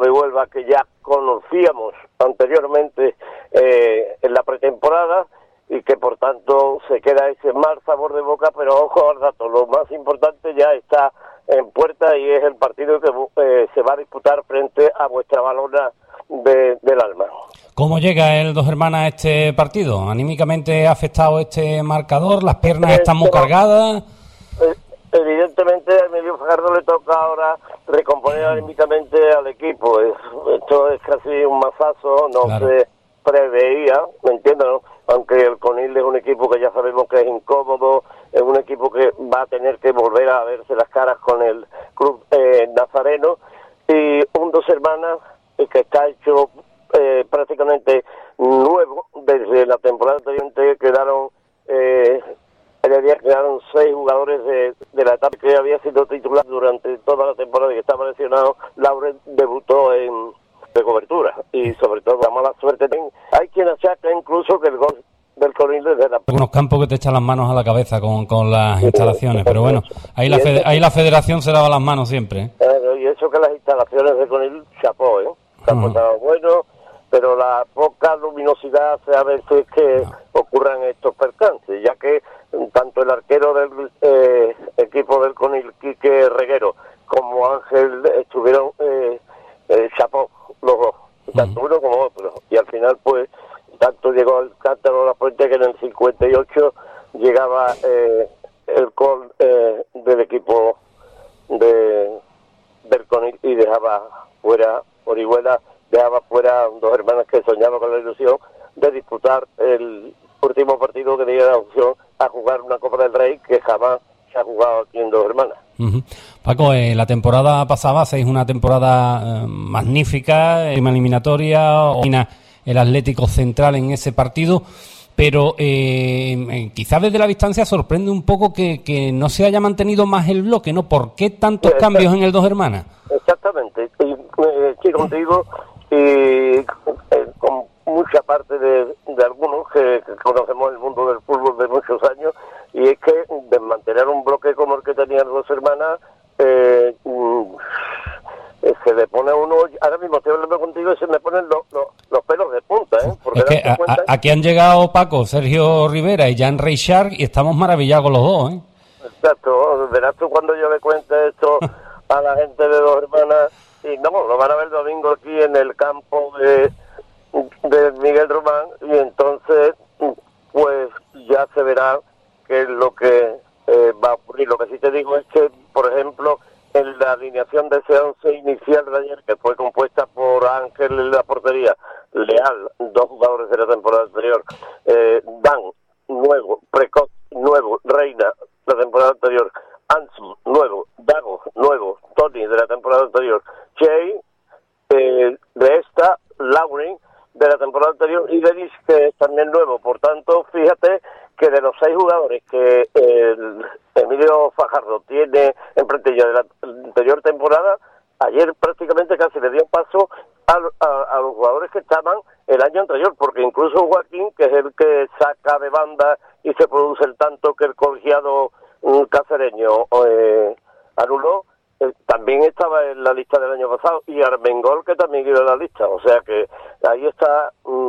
de Huelva que ya conocíamos anteriormente en la pretemporada, y que por tanto se queda ese mal sabor de boca, pero ojo al dato, lo más importante ya está en puerta y es el partido que se va a disputar frente a vuestra Balona del Alma. ¿Cómo llega el Dos Hermanas a este partido? ¿Anímicamente ha afectado este marcador? ¿Las piernas están muy cargadas? Evidentemente a Emilio Fajardo le toca ahora recomponer anímicamente al equipo. Esto es casi un mazazo, no claro. Se preveía, ¿me entiendes? ¿No? Aunque el Conil es un equipo que ya sabemos que es incómodo, es un equipo que va a tener que volver a verse las caras con el club nazareno, y un Dos Hermanas que está hecho prácticamente nuevo. Desde la temporada anterior quedaron 6 jugadores de la etapa que había sido titular durante toda la temporada y que estaba lesionado. Lauren debutó de cobertura, y sobre todo la mala suerte. Hay quien achaca incluso que el gol del Conil desde la... Algunos campos que te echan las manos a la cabeza con las instalaciones, pero bueno, ahí la federación se lava las manos siempre. Y eso que las instalaciones de Conil, chapó, campo estaba bueno, pero la poca luminosidad hace a veces que ocurran estos percances, ya que tanto el arquero del equipo del Conil, Quique Reguero, como Ángel estuvieron chapó los dos, tanto uno como otro, y al final pues tanto llegó el Cántaro a la Fuente que en el 58 llegaba el gol del equipo del Conil y dejaba fuera Orihuela, dejaba fuera Dos Hermanas que soñaba con la ilusión de disputar el último partido que tenía la opción a jugar una Copa del Rey que jamás se ha jugado aquí en Dos Hermanas. Paco, la temporada pasada hacéis una temporada magnífica, eliminatoria, el Atlético Central en ese partido, pero quizás desde la distancia sorprende un poco que no se haya mantenido más el bloque, ¿no? ¿Por qué tantos cambios en el Dos Hermanas? Exactamente, estoy contigo y con mucha parte de algunos que conocemos el mundo del fútbol de muchos años, y es que desmantelar un bloque como el que tenían Dos Hermanas se le pone a uno, ahora mismo estoy hablando contigo y se me ponen los pelos de punta, porque es que aquí han llegado Paco, Sergio Rivera y Jan Reixac y estamos maravillados con los dos, Exacto, verás tú cuando yo le cuente esto a la gente de Dos Hermanas, y no, lo van a ver el domingo aquí en el campo de Miguel Román, y entonces pues ya se verá qué es lo que va a ocurrir. Lo que sí te digo es que, por ejemplo, en la alineación de ese 11 inicial de ayer, que fue compuesta por Ángel en la portería, Leal, 2 jugadores de la temporada anterior, Dan, nuevo, Precoz, nuevo, Reina, de la temporada anterior, Ansu, nuevo, Dago, nuevo, Tony, de la temporada anterior, Chey, de esta, Lauren, de la temporada anterior, y Denis, que es también nuevo. Por tanto, fíjate que de los 6 jugadores que Emilio Fajardo tiene en plantilla de la anterior temporada, ayer prácticamente casi le dio paso a los jugadores que estaban el año anterior, porque incluso Joaquín, que es el que saca de banda y se produce el tanto que el colegiado cacereño anuló, también estaba en la lista del año pasado, y Armengol, que también iba en la lista. O sea que ahí está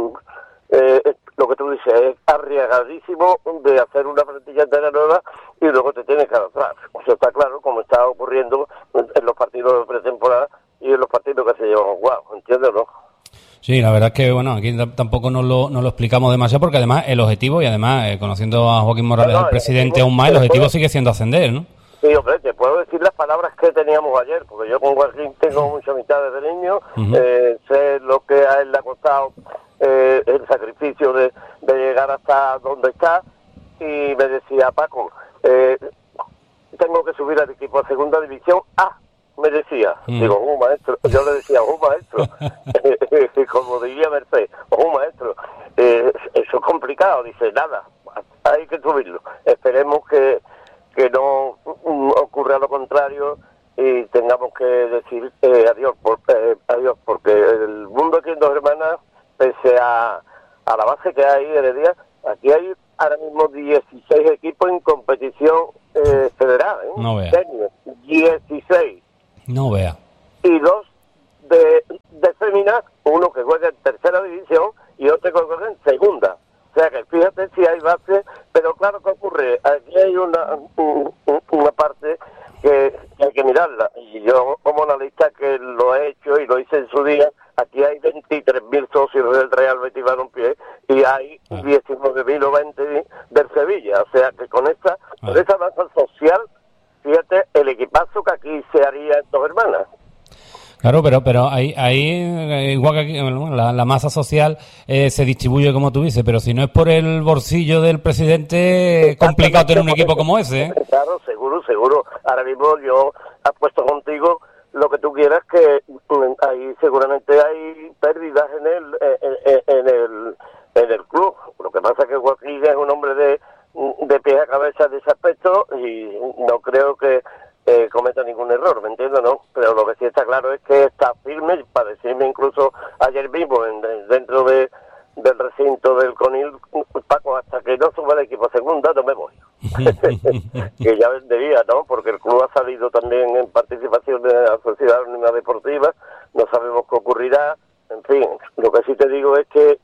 lo que tú dices, es arriesgadísimo de hacer una plantilla entera nueva y luego te tienes que adaptar. Eso está claro, como está ocurriendo en los partidos de pretemporada y en los partidos que se llevan jugados, ¿entiendes, no? Sí, la verdad es que, bueno, aquí tampoco nos lo explicamos demasiado, porque además el objetivo, y además conociendo a Joaquín Morales, el presidente aún más, el objetivo sigue siendo ascender, ¿no? Sí, hombre, te puedo decir las palabras que teníamos ayer, porque yo con Joaquín tengo mucha amistad desde niño, sé lo que a él le ha costado el sacrificio de llegar hasta donde está, y me decía, Paco, tengo que subir al equipo a segunda división A, me decía. Digo, maestro, yo le decía, maestro, como diría Mercedes, maestro, eso es complicado. Dice, nada, hay que subirlo, esperemos que no ocurra lo contrario y tengamos que decir adiós, porque el mundo aquí en Dos Hermanas, pese a la base que hay en día, aquí hay ahora mismo 16 equipos en competición federal, No vea. 16. No vea. Y 2 de nómina, uno que juega en tercera división y otro que juega en segunda. O sea que fíjate si hay base, pero claro que ocurre, aquí hay una parte que hay que mirarla, y yo como analista que lo he hecho y lo hice en su día, aquí hay 23.000 socios del Real Betis Balompié y hay 19.000 o 20 del Sevilla, o sea que con esa masa social, fíjate el equipazo que aquí se haría en Dos Hermanas. Claro, pero ahí igual que aquí, la masa social se distribuye como tú dices, pero si no es por el bolsillo del presidente, es complicado tener un equipo como ese, ¿eh? Claro, seguro. Ahora mismo yo apuesto contigo lo que tú quieras, que ahí seguramente hay pérdidas en el club. Lo que pasa es que Joaquín es un hombre de pies a cabeza de ese aspecto y no creo que cometa ningún error, ¿me entiendes? No, pero lo que sí está claro es que está firme, para decirme incluso ayer mismo dentro del recinto del Conil, Paco, hasta que no suba el equipo a segunda no me voy. Que ya vendería, ¿no? Porque el club ha salido también en participación de la Sociedad Anónima Deportiva, no sabemos qué ocurrirá, en fin, lo que sí te digo es que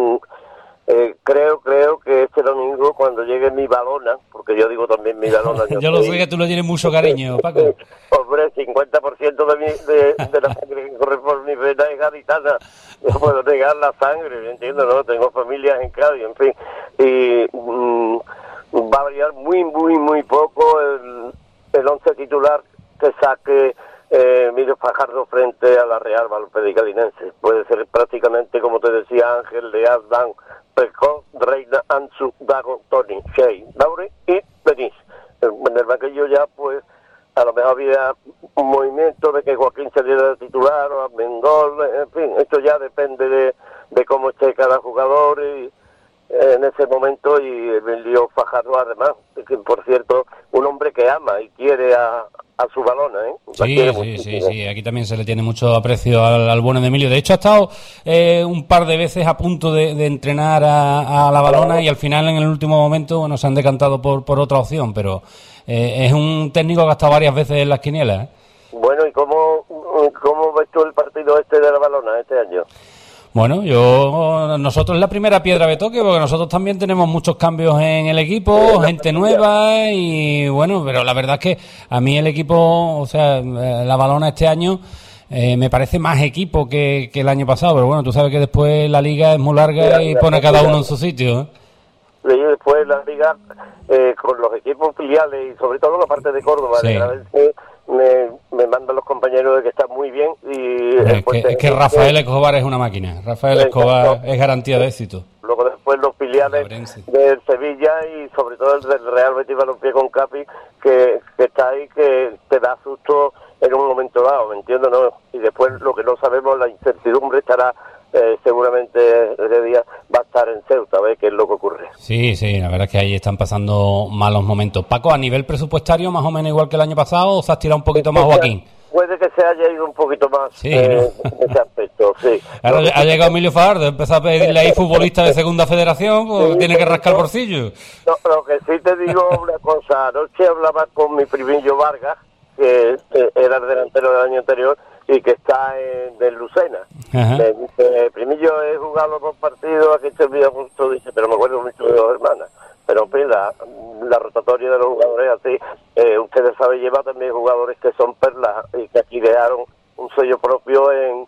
creo que este domingo, cuando llegue mi balona, porque yo digo también mi balona... Yo lo sé que tú le tienes mucho cariño, Paco. Hombre, 50% de la sangre que corre por mi vena es gaditana. No puedo negar la sangre, ¿me entiendes? ¿No? Tengo familias en Cádiz, en fin. Y va a variar muy poco el once titular que saque Emilio Fajardo frente a la Real Balompié Cadinense. Puede ser prácticamente, como te decía Ángel, Leaz, Dan, Pecón, Reina, Ansu, Dago, Tony, Shea, Laure y Denis. En el banquillo ya, pues, a lo mejor había un movimiento de que Joaquín saliera de titular o a Mengol, en fin, esto ya depende de cómo esté cada jugador y en ese momento, y Emilio Fajardo además, que por cierto, un hombre que ama y quiere a su balona, ¿eh? Sí, aquí también se le tiene mucho aprecio al bueno de Emilio. De hecho, ha estado un par de veces a punto de entrenar a la balona y al final, en el último momento, bueno, se han decantado por otra opción, pero es un técnico que ha estado varias veces en las quinielas, ¿eh? Bueno, ¿y cómo ves tú el partido este de la balona este año? Bueno, nosotros es la primera piedra de toque, porque nosotros también tenemos muchos cambios en el equipo, gente nueva y bueno, pero la verdad es que a mí el equipo, o sea, la balona este año me parece más equipo que el año pasado, pero bueno, tú sabes que después la liga es muy larga y pone a cada uno en su sitio, ¿eh? Y después la liga con los equipos filiales y sobre todo la parte de Córdoba, sí. A veces me mandan los compañeros de que está muy bien y es que Rafael Escobar es una máquina. Rafael Escobar es garantía de éxito. Luego después los filiales del Sevilla y sobre todo el del Real Betis Balompié con Capi, que está ahí, que te da susto en un momento dado, ¿me entiendes? ¿No? Y después lo que no sabemos, la incertidumbre estará seguramente ese día va a estar en Ceuta, a ver qué es lo que ocurre. Sí, la verdad es que ahí están pasando malos momentos. Paco, a nivel presupuestario, más o menos igual que el año pasado, ¿o se ha tirado un poquito más, Joaquín? Puede que se haya ido un poquito más sí, en ese aspecto, sí. Ahora ha llegado Emilio Fajardo, empezó a pedirle ahí futbolista de segunda federación, pues sí, tiene que rascar el bolsillo. No, lo que sí te digo una cosa, anoche hablaba con mi primillo Vargas, que era el delantero del año anterior, y que está en Lucena. Me dice, Primillo, he jugado 2 partidos, aquí estoy muy a gusto, dice, pero me acuerdo mucho de Dos Hermanas. Pero en la rotatoria de los jugadores así, ustedes saben, lleva también jugadores que son perlas y que aquí dejaron un sello propio en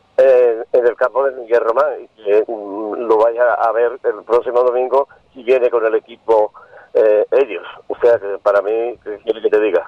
el campo de Miguel Román, y que lo vaya a ver el próximo domingo si viene con el equipo ellos. O sea que para mí, ¿qué quiere que te diga?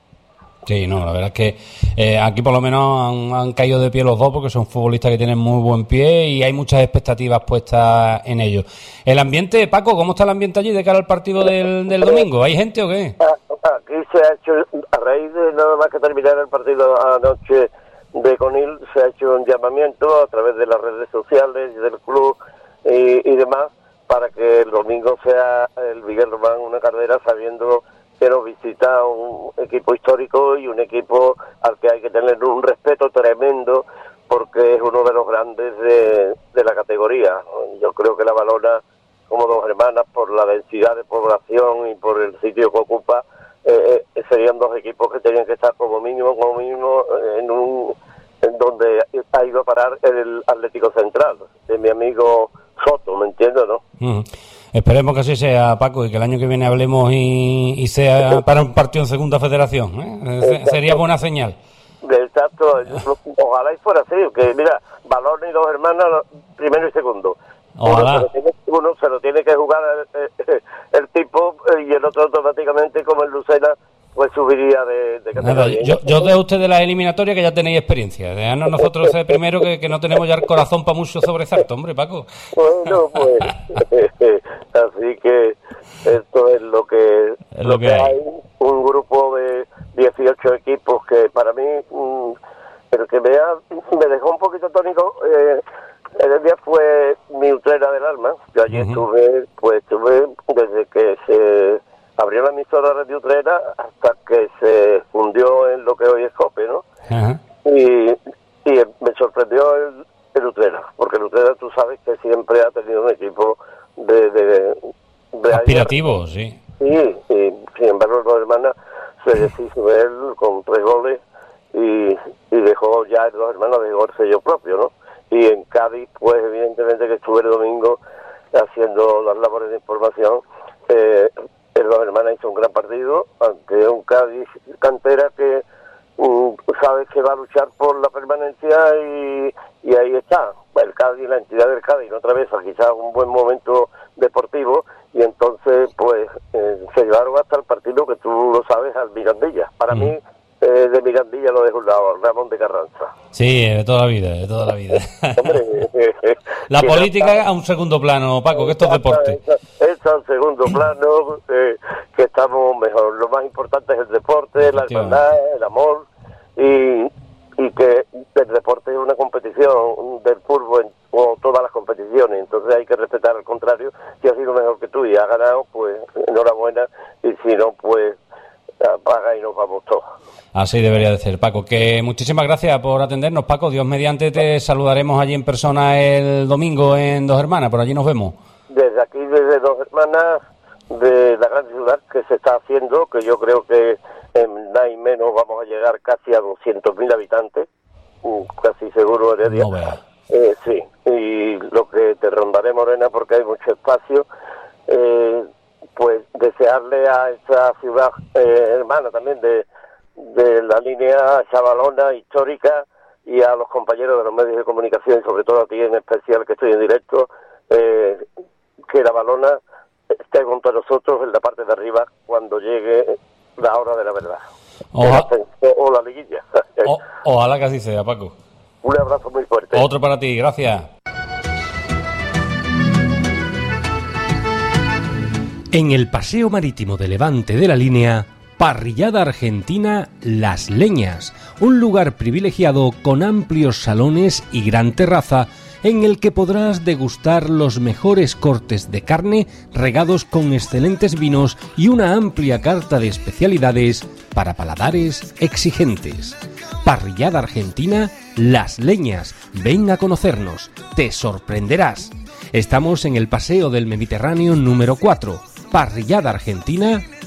Sí, no, la verdad es que aquí por lo menos han caído de pie los dos, porque son futbolistas que tienen muy buen pie y hay muchas expectativas puestas en ellos. El ambiente, Paco, ¿cómo está el ambiente allí de cara al partido del domingo? ¿Hay gente o qué? Aquí se ha hecho, a raíz de nada más que terminar el partido anoche de Conil, se ha hecho un llamamiento a través de las redes sociales del club y demás, para que el domingo sea el Miguel Román una carrera, sabiendo que nos visita un equipo histórico y un equipo al que hay que tener un respeto tremendo, porque es uno de los grandes de la categoría. Yo creo que la Balona, como Dos Hermanas, por la densidad de población y por el sitio que ocupa, serían 2 equipos que tenían que estar como mínimo en donde ha ido a parar el Atlético Central, de mi amigo Soto, ¿me entiendes, no? Esperemos que así sea, Paco, y que el año que viene hablemos y sea para un partido en Segunda Federación, ¿eh? Sería buena señal. Exacto, ojalá y fuera así, que mira, Balón y Dos Hermanas, primero y segundo. Ojalá. Uno se lo tiene que jugar el tipo y el otro automáticamente, como el Lucena, pues subiría de categoría. Yo de ustedes las eliminatorias que ya tenéis experiencia. Dejanos nosotros ser primero que no tenemos ya el corazón para mucho sobresalto, hombre, Paco. Bueno, pues así que esto es lo que hay. Un grupo de 18 equipos que para mí, el que me dejó un poquito tónico, el día fue mi Utrera del alma. Yo allí estuve desde que se abrió la emisora Radio Utrera hasta que se fundió en lo que hoy es COPE, ¿no? Y me sorprendió el Utrera, porque el Utrera, tú sabes que siempre ha tenido un equipo de aspirativo, sí. Sí, y sin embargo, Dos Hermanas se deshizo de él con 3 goles y dejó ya el Dos Hermanas, dejó el sello propio, ¿no? Y en Cádiz, pues evidentemente que estuve el domingo haciendo las labores de información. El Dos Hermanas hizo un gran partido ante un Cádiz cantera que sabes que va a luchar por la permanencia y ahí está. El Cádiz, la entidad del Cádiz, otra vez quizás un buen momento deportivo y entonces pues se llevaron hasta el partido que tú lo sabes al Mirandilla. Para mí de Mirandilla lo dejo un lado, Ramón de Carranza. Sí, de toda la vida. Hombre, la política a un segundo plano, Paco, que esto es deporte. Está en segundo plano, que estamos mejor. Lo más importante es el deporte, la hermandad, el amor y que el deporte es una competición del fútbol o todas las competiciones, entonces hay que respetar al contrario. Si ha sido mejor que tú y ha ganado, pues enhorabuena, y si no, pues apaga y nos vamos todos. Así debería de ser, Paco. Que muchísimas gracias por atendernos, Paco. Dios mediante te saludaremos allí en persona el domingo en Dos Hermanas, por allí nos vemos. Desde aquí, desde Dos Hermanas, de la gran ciudad que se está haciendo, que yo creo que en nada y menos vamos a llegar casi a 200.000 habitantes, casi seguro, Heredia. No veas. Sí, y lo que te rondaré, Morena, porque hay mucho espacio, pues desearle a esa ciudad hermana también de la línea chavalona histórica y a los compañeros de los medios de comunicación, sobre todo a ti en especial que estoy en directo, que la balona esté junto a nosotros en la parte de arriba cuando llegue la hora de la verdad. O la liguilla. Ojalá que así sea, Paco. Un abrazo muy fuerte. Otro para ti, gracias. En el paseo marítimo de Levante de la Línea, parrillada argentina Las Leñas, un lugar privilegiado con amplios salones y gran terraza en el que podrás degustar los mejores cortes de carne regados con excelentes vinos y una amplia carta de especialidades para paladares exigentes. Parrillada argentina Las Leñas, ven a conocernos, te sorprenderás. Estamos en el Paseo del Mediterráneo número 4, Parrillada argentina